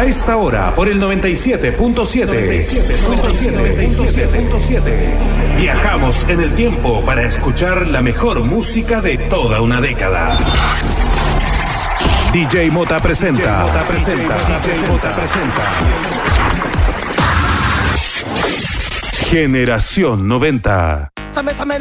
A esta hora, por el 97.7. Viajamos en el tiempo para escuchar la mejor música de toda una década. DJ Mota presenta. Generación 90.